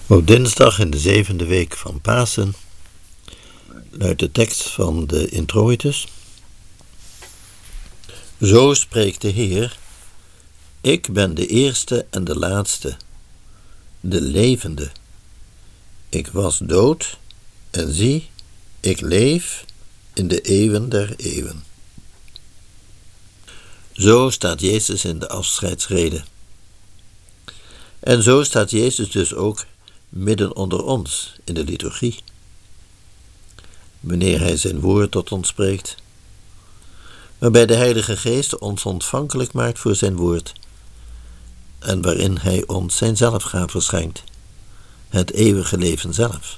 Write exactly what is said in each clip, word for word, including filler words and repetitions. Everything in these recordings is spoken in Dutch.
Op dinsdag in de zevende week van Pasen luidt de tekst van de introitus. Zo spreekt de Heer: Ik ben de eerste en de laatste, de levende. Ik was dood en zie, ik leef in de eeuwen der eeuwen. Zo staat Jezus in de afscheidsrede. En zo staat Jezus dus ook midden onder ons in de liturgie. Wanneer Hij zijn woord tot ons spreekt, waarbij de Heilige Geest ons ontvankelijk maakt voor zijn woord en waarin Hij ons zijn zelfgave schenkt, het eeuwige leven zelf.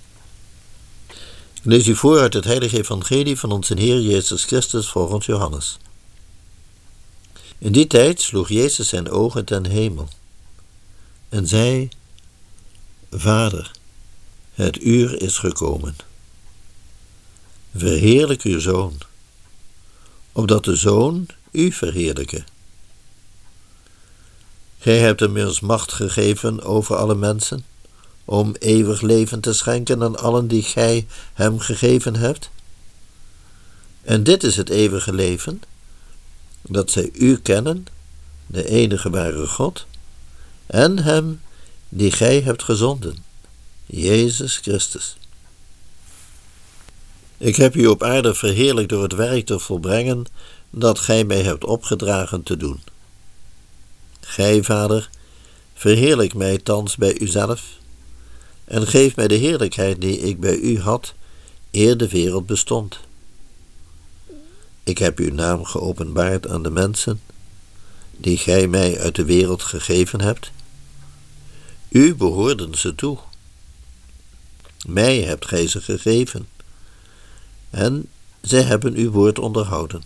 Ik lees u voor uit het heilige evangelie van onze Heer Jezus Christus volgens Johannes. In die tijd sloeg Jezus zijn ogen ten hemel en zei: Vader, het uur is gekomen. Verheerlijk uw Zoon, opdat de Zoon u verheerlijke. Gij hebt hem immers macht gegeven over alle mensen, om eeuwig leven te schenken aan allen die gij hem gegeven hebt. En dit is het eeuwige leven, dat zij u kennen, de enige ware God, en hem die gij hebt gezonden, Jezus Christus. Ik heb u op aarde verheerlijkt door het werk te volbrengen dat gij mij hebt opgedragen te doen. Gij, Vader, verheerlijk mij thans bij uzelf en geef mij de heerlijkheid die ik bij u had, eer de wereld bestond. Ik heb uw naam geopenbaard aan de mensen, die gij mij uit de wereld gegeven hebt. U behoorden ze toe. Mij hebt gij ze gegeven, en zij hebben uw woord onderhouden.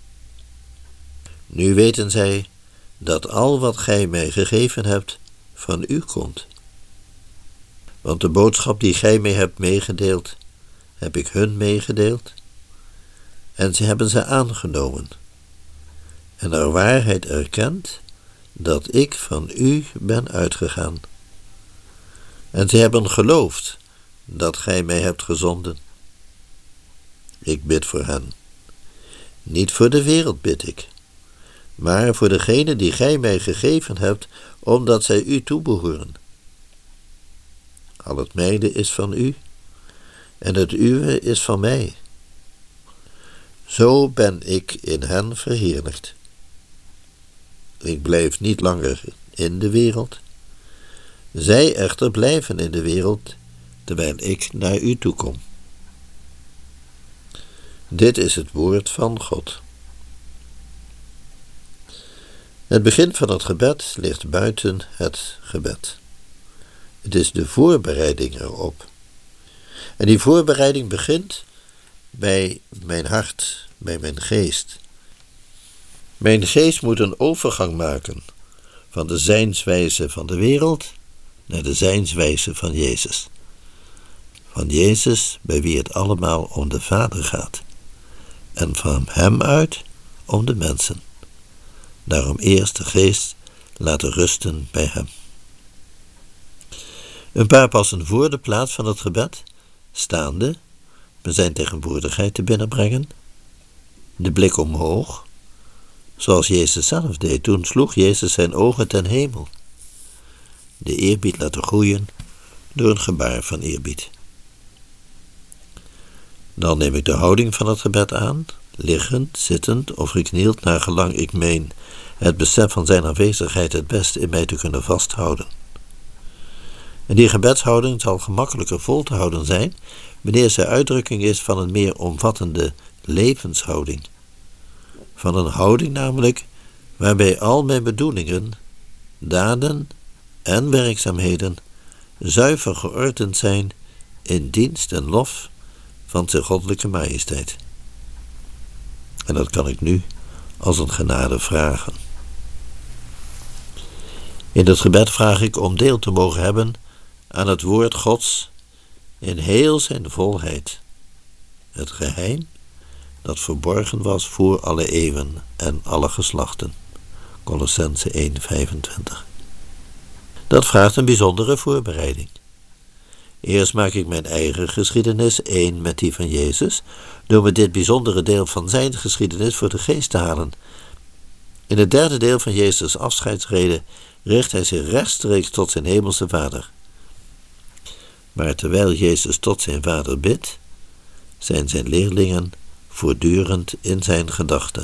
Nu weten zij dat al wat gij mij gegeven hebt van u komt. Want de boodschap die gij mij hebt meegedeeld, heb ik hun meegedeeld, en ze hebben ze aangenomen, en naar waarheid erkend dat ik van u ben uitgegaan. En ze hebben geloofd dat gij mij hebt gezonden. Ik bid voor hen. Niet voor de wereld bid ik, maar voor degene die gij mij gegeven hebt, omdat zij u toebehoren. Al het mijne is van u, en het uwe is van mij. Zo ben ik in hen verheerlijkt. Ik blijf niet langer in de wereld. Zij echter blijven in de wereld, terwijl ik naar u toe kom. Dit is het woord van God. Het begin van het gebed ligt buiten het gebed. Het is de voorbereiding erop. En die voorbereiding begint bij mijn hart, bij mijn geest. Mijn geest moet een overgang maken van de zijnswijze van de wereld naar de zijnswijze van Jezus. Van Jezus, bij wie het allemaal om de Vader gaat. En van hem uit om de mensen. Daarom eerst de geest laten rusten bij hem. Een paar passen voor de plaats van het gebed, staande, met zijn tegenwoordigheid te binnenbrengen, de blik omhoog, zoals Jezus zelf deed. Toen sloeg Jezus zijn ogen ten hemel. De eerbied laten groeien door een gebaar van eerbied. Dan neem ik de houding van het gebed aan, liggend, zittend of geknield, naar gelang ik meen het besef van zijn aanwezigheid het best in mij te kunnen vasthouden. En die gebedshouding zal gemakkelijker vol te houden zijn wanneer zij uitdrukking is van een meer omvattende levenshouding. Van een houding namelijk waarbij al mijn bedoelingen, daden en werkzaamheden zuiver geordend zijn in dienst en lof van zijn goddelijke majesteit. En dat kan ik nu als een genade vragen. In het gebed vraag ik om deel te mogen hebben aan het woord Gods in heel zijn volheid, het geheim dat verborgen was voor alle eeuwen en alle geslachten. Kolossenzen één vijfentwintig. Dat vraagt een bijzondere voorbereiding. Eerst maak ik mijn eigen geschiedenis één met die van Jezus, door me dit bijzondere deel van zijn geschiedenis voor de geest te halen. In het derde deel van Jezus' afscheidsrede richt hij zich rechtstreeks tot zijn hemelse Vader. Maar terwijl Jezus tot zijn Vader bidt, zijn zijn leerlingen voortdurend in zijn gedachten.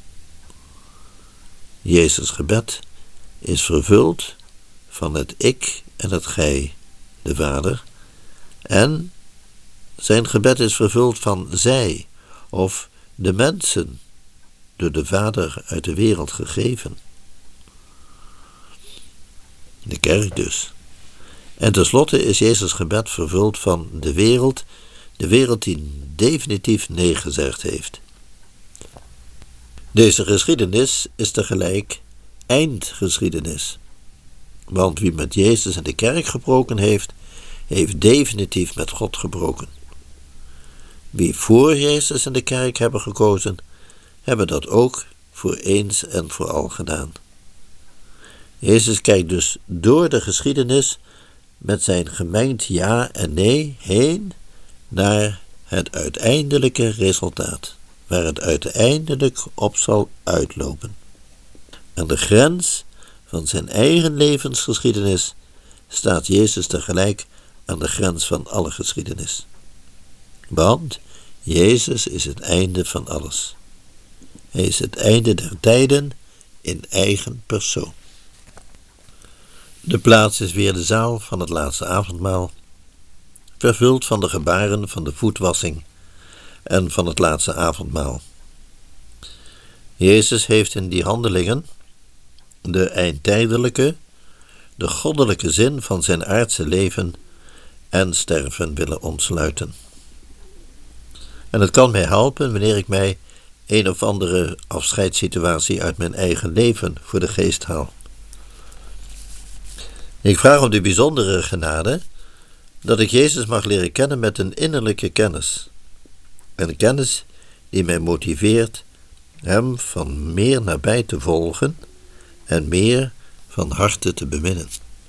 Jezus' gebed is vervuld van het ik en het gij, de Vader, en zijn gebed is vervuld van zij, of de mensen, door de Vader uit de wereld gegeven. De kerk dus. En tenslotte is Jezus' gebed vervuld van de wereld, de wereld die definitief nee gezegd heeft. Deze geschiedenis is tegelijk eindgeschiedenis. Want wie met Jezus en de kerk gebroken heeft, heeft definitief met God gebroken. Wie voor Jezus en de kerk hebben gekozen, hebben dat ook voor eens en voor al gedaan. Jezus kijkt dus door de geschiedenis met zijn gemengd ja en nee heen naar het uiteindelijke resultaat, waar het uiteindelijk op zal uitlopen. Aan de grens van zijn eigen levensgeschiedenis staat Jezus tegelijk aan de grens van alle geschiedenis. Want Jezus is het einde van alles. Hij is het einde der tijden in eigen persoon. De plaats is weer de zaal van het laatste avondmaal, vervuld van de gebaren van de voetwassing en van het laatste avondmaal. Jezus heeft in die handelingen de eindtijdelijke, de goddelijke zin van zijn aardse leven en sterven willen ontsluiten. En het kan mij helpen wanneer ik mij een of andere afscheidssituatie uit mijn eigen leven voor de geest haal. Ik vraag om de bijzondere genade dat ik Jezus mag leren kennen met een innerlijke kennis. Een kennis die mij motiveert hem van meer nabij te volgen en meer van harte te beminnen.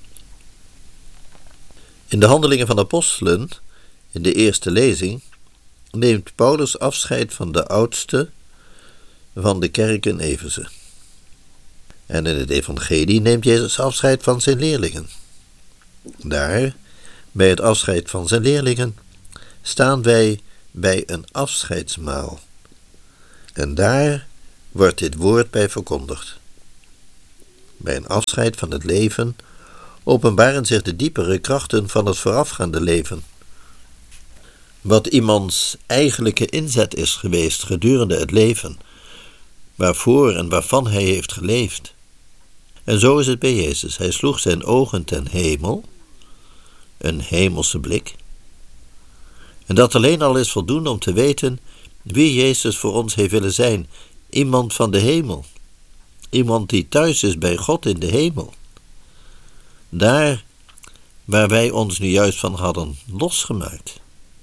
In de Handelingen van de Apostelen, in de eerste lezing, neemt Paulus afscheid van de oudste van de kerk in Efeze. En in het evangelie neemt Jezus afscheid van zijn leerlingen. Daar, bij het afscheid van zijn leerlingen, staan wij bij een afscheidsmaal. En daar wordt dit woord bij verkondigd. Bij een afscheid van het leven openbaren zich de diepere krachten van het voorafgaande leven. Wat iemands eigenlijke inzet is geweest gedurende het leven, waarvoor en waarvan hij heeft geleefd. En zo is het bij Jezus. Hij sloeg zijn ogen ten hemel, een hemelse blik. En dat alleen al is voldoende om te weten wie Jezus voor ons heeft willen zijn. Iemand van de hemel. Iemand die thuis is bij God in de hemel. Daar waar wij ons nu juist van hadden losgemaakt.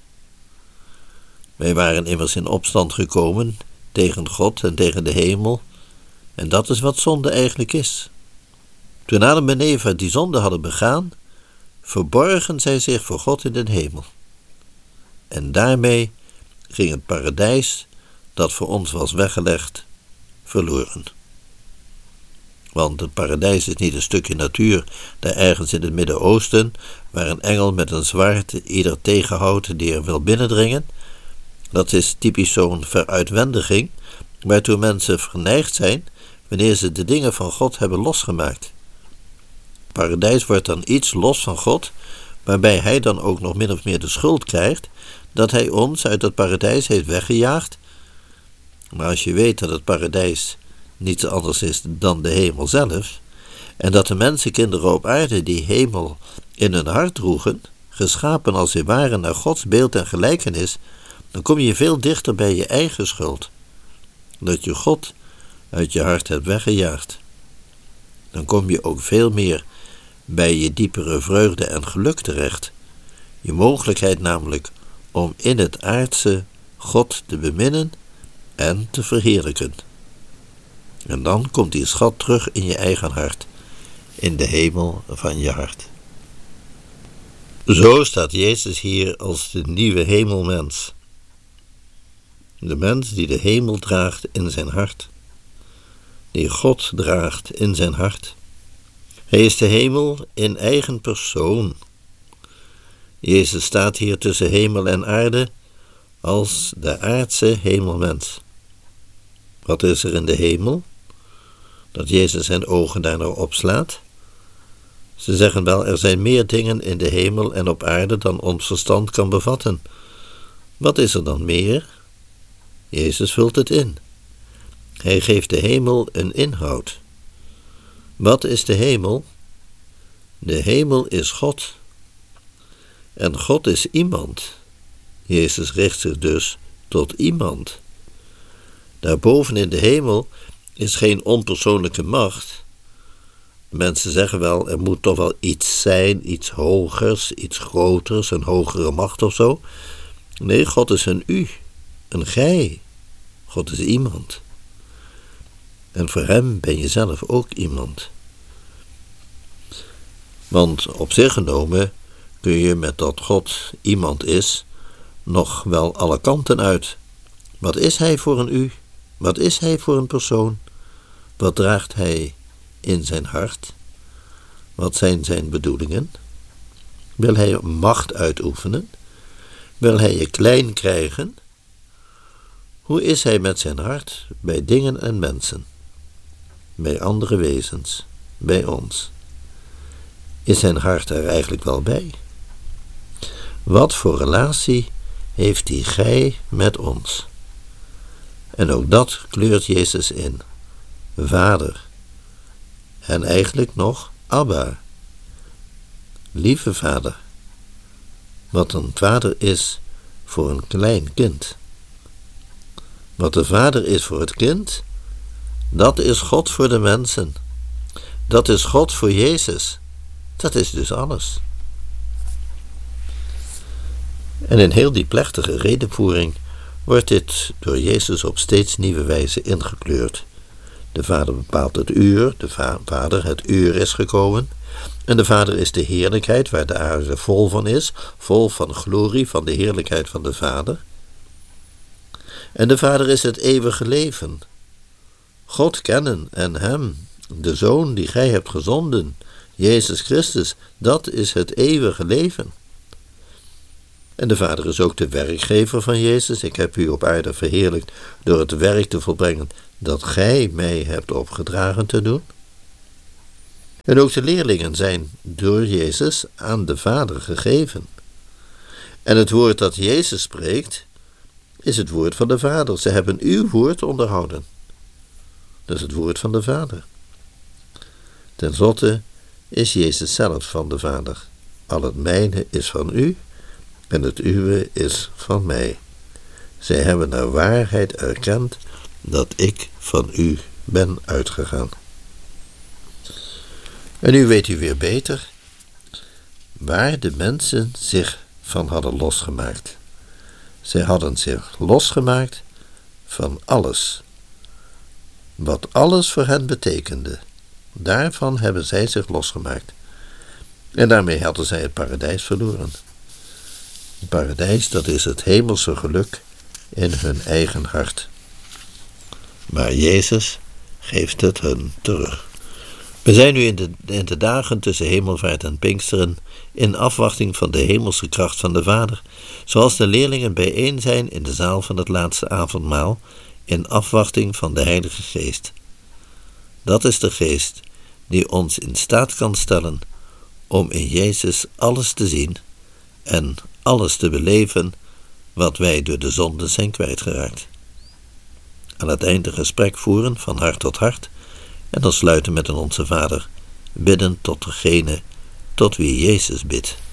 Wij waren immers in opstand gekomen tegen God en tegen de hemel. En dat is wat zonde eigenlijk is. Toen Adam en Eva die zonde hadden begaan, verborgen zij zich voor God in de hemel. En daarmee ging het paradijs, dat voor ons was weggelegd, verloren. Want het paradijs is niet een stukje natuur daar ergens in het Midden-Oosten, waar een engel met een zwaard ieder tegenhoudt die er wil binnendringen. Dat is typisch zo'n veruitwendiging, waartoe mensen verneigd zijn wanneer ze de dingen van God hebben losgemaakt. Het paradijs wordt dan iets los van God, waarbij hij dan ook nog min of meer de schuld krijgt dat hij ons uit het paradijs heeft weggejaagd. Maar als je weet dat het paradijs niets anders is dan de hemel zelf, en dat de mensenkinderen op aarde die hemel in hun hart droegen, geschapen als ze waren naar Gods beeld en gelijkenis, dan kom je veel dichter bij je eigen schuld, dat je God uit je hart hebt weggejaagd. Dan kom je ook veel meer bij je diepere vreugde en geluk terecht, je mogelijkheid namelijk om in het aardse God te beminnen en te verheerlijken. En dan komt die schat terug in je eigen hart, in de hemel van je hart. Zo staat Jezus hier als de nieuwe hemelmens. De mens die de hemel draagt in zijn hart. Die God draagt in zijn hart. Hij is de hemel in eigen persoon. Jezus staat hier tussen hemel en aarde als de aardse hemelmens. Wat is er in de hemel? Dat Jezus zijn ogen daar nou opslaat? Ze zeggen wel, er zijn meer dingen in de hemel en op aarde dan ons verstand kan bevatten. Wat is er dan meer? Jezus vult het in. Hij geeft de hemel een inhoud. Wat is de hemel? De hemel is God. En God is iemand. Jezus richt zich dus tot iemand. Daarboven in de hemel is geen onpersoonlijke macht. Mensen zeggen wel, er moet toch wel iets zijn, iets hogers, iets groters, een hogere macht of zo. Nee, God is een u, een gij. God is iemand. En voor hem ben je zelf ook iemand. Want op zich genomen kun je met dat God iemand is nog wel alle kanten uit. Wat is hij voor een u? Wat is hij voor een persoon? Wat draagt hij in zijn hart? Wat zijn zijn bedoelingen? Wil hij macht uitoefenen? Wil hij je klein krijgen? Hoe is hij met zijn hart bij dingen en mensen? Bij andere wezens? Bij ons? Is zijn hart er eigenlijk wel bij? Wat voor relatie heeft die gij met ons? En ook dat kleurt Jezus in. Vader. En eigenlijk nog Abba. Lieve vader. Wat een vader is voor een klein kind. Wat de vader is voor het kind, dat is God voor de mensen. Dat is God voor Jezus. Dat is dus alles. En in heel die plechtige redenvoering wordt dit door Jezus op steeds nieuwe wijze ingekleurd. De Vader bepaalt het uur, de va- Vader, het uur is gekomen. En de Vader is de heerlijkheid waar de aarde vol van is, vol van glorie, van de heerlijkheid van de Vader. En de Vader is het eeuwige leven. God kennen en Hem, de Zoon die gij hebt gezonden, Jezus Christus, dat is het eeuwige leven. En de Vader is ook de werkgever van Jezus. Ik heb u op aarde verheerlijkt door het werk te volbrengen dat gij mij hebt opgedragen te doen. En ook de leerlingen zijn door Jezus aan de Vader gegeven. En het woord dat Jezus spreekt, is het woord van de Vader. Ze hebben uw woord onderhouden. Dat is het woord van de Vader. Ten slotte is Jezus zelf van de Vader. Al het mijne is van u en het uwe is van mij. Zij hebben naar waarheid erkend dat ik van u ben uitgegaan. En nu weet u weer beter waar de mensen zich van hadden losgemaakt. Zij hadden zich losgemaakt van alles. Wat alles voor hen betekende, daarvan hebben zij zich losgemaakt. En daarmee hadden zij het paradijs verloren. Het paradijs, dat is het hemelse geluk in hun eigen hart. Maar Jezus geeft het hun terug. We zijn nu in de, in de dagen tussen hemelvaart en Pinksteren in afwachting van de hemelse kracht van de Vader, zoals de leerlingen bijeen zijn in de zaal van het laatste avondmaal, in afwachting van de Heilige Geest. Dat is de Geest die ons in staat kan stellen om in Jezus alles te zien en alles te beleven wat wij door de zonde zijn kwijtgeraakt. Aan het eind een gesprek voeren van hart tot hart en dan sluiten met een Onze Vader, bidden tot degene tot wie Jezus bidt.